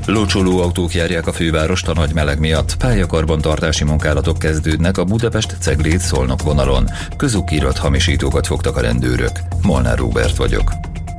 Locsoló autók járják a fővárost a nagy meleg miatt. Pályakarbantartási munkálatok kezdődnek a Budapest-Cegléd-Szolnok vonalon. Közúkirat hamisítókat fogtak a rendőrök. Molnár Róbert vagyok.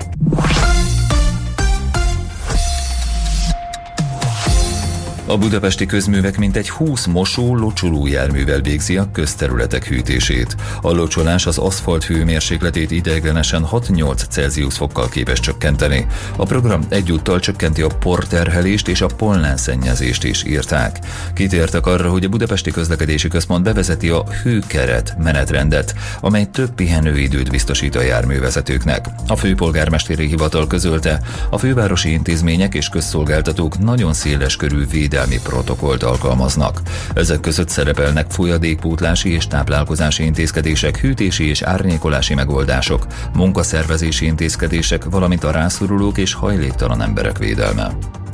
A budapesti közművek mintegy 20 mosó-locsoló járművel végzi a közterületek hűtését. A locsolás az aszfalt hőmérsékletét ideiglenesen 6-8 Celsius fokkal képes csökkenteni. A program egyúttal csökkenti a porterhelést és a pollenszennyezést is, írták. Kitértek arra, hogy a Budapesti Közlekedési Központ bevezeti a hőkeret menetrendet, amely több pihenőidőt biztosít a járművezetőknek. A főpolgármesteri hivatal közölte, a fővárosi intézmények és közszolgáltatók nagyon széles körű védelmi protokollt alkalmaznak. Ezek között szerepelnek folyadékpótlási és táplálkozási intézkedések, hűtési és árnyékolási megoldások, munkaszervezési intézkedések, valamint a rászorulók és hajléktalan emberek védelme.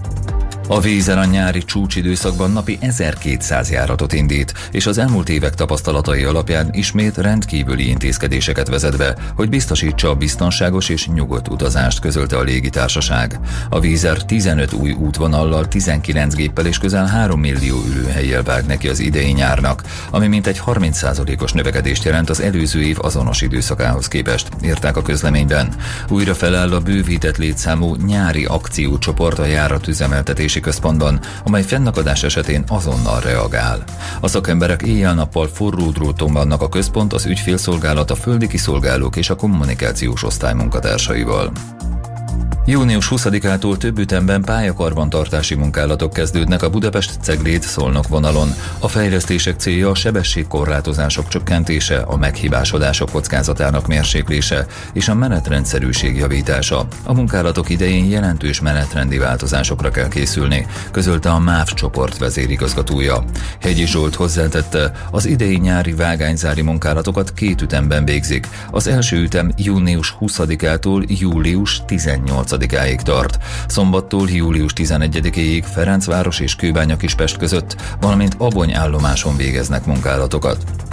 A Vízer a nyári csúcsidőszakban napi 1200 járatot indít, és az elmúlt évek tapasztalatai alapján ismét rendkívüli intézkedéseket vezet be, hogy biztosítsa a biztonságos és nyugodt utazást, közölte a légitársaság. A Vízer 15 új útvonallal, 19 géppel és közel 3 millió ülőhellyel vág neki az idei nyárnak, ami mintegy 30%-os növekedést jelent az előző év azonos időszakához képest, írták a közleményben. Újra feláll a bővített létszámú nyári akciócsoport a járatüzemeltetési központban, amely fennakadás esetén azonnal reagál. A szakemberek éjjel-nappal forró dróton vannak a központ, az ügyfélszolgálat, a földi kiszolgálók és a kommunikációs osztály munkatársaival. Június 20-ától több ütemben pályakarbantartási munkálatok kezdődnek a Budapest-Cegléd-Szolnok vonalon. A fejlesztések célja a sebességkorlátozások csökkentése, a meghibásodások kockázatának mérséklése és a menetrendszerűség javítása. A munkálatok idején jelentős menetrendi változásokra kell készülni, közölte a MÁV csoport vezérigazgatója. Hegyi Zsolt hozzátette, az idei nyári vágányzári munkálatokat 2 ütemben végzik. Az első ütem június 20-ától július 18-áig tart. Szombattól július 11-ig Ferencváros és Kőbánya-Kispest között, valamint Abony állomáson végeznek munkálatokat.